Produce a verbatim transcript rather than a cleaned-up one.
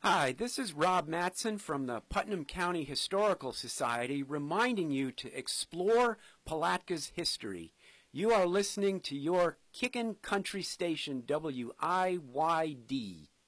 Hi, this is Rob Matson from the Putnam County Historical Society reminding you to explore Palatka's history. You are listening to your Kickin' Country Station W I Y D.